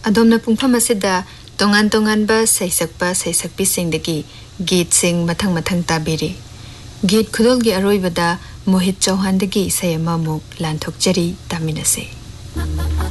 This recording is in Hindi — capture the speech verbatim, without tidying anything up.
अदोमना पुंगफम असिदा तोंगान तोंगानबा सैसकपा सैसकपी सिंगदगी गीत सिंग मथंग मथंग ताबिरी गीत खुदोलगी अरोइबदा मोहित चौहानदगी सयमा मुक लांथोकचरी तामिनसे।